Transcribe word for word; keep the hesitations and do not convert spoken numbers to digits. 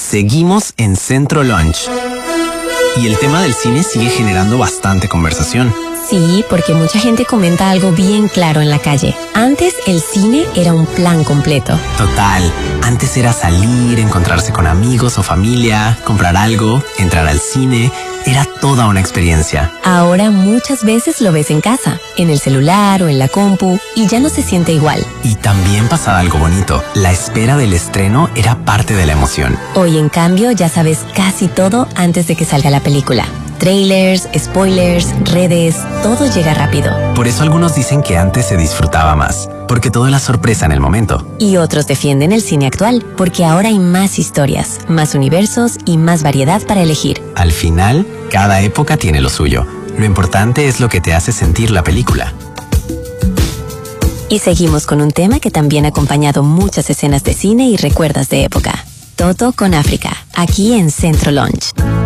Seguimos en Centro Lunch. Y el tema del cine sigue generando bastante conversación. Sí, porque mucha gente comenta algo bien claro en la calle. Antes el cine era un plan completo. Total, antes era salir, encontrarse con amigos o familia, comprar algo, entrar al cine. Era toda una experiencia. Ahora muchas veces lo ves en casa, en el celular o en la compu, y ya no se siente igual. Y también pasaba algo bonito. La espera del estreno era parte de la emoción. Hoy, en cambio, ya sabes casi todo antes de que salga la película. Trailers, spoilers, redes, todo llega rápido. Por eso algunos dicen que antes se disfrutaba más, porque todo era sorpresa en el momento. Y otros defienden el cine actual, porque ahora hay más historias, más universos y más variedad para elegir. Al final, cada época tiene lo suyo. Lo importante es lo que te hace sentir la película. Y seguimos con un tema que también ha acompañado muchas escenas de cine y recuerdos de época. Toto con África, aquí en Centro Lunch.